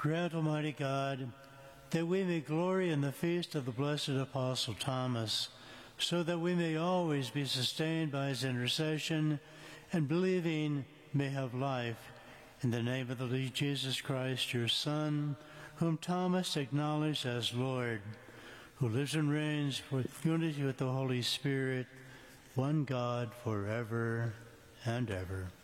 Grant, Almighty God, that we may glory in the feast of the blessed Apostle Thomas, so that we may always be sustained by his intercession, and believing may have life. In the name of the Lord Jesus Christ, your Son, whom Thomas acknowledged as Lord, who lives and reigns with unity with the Holy Spirit, one God, forever and ever.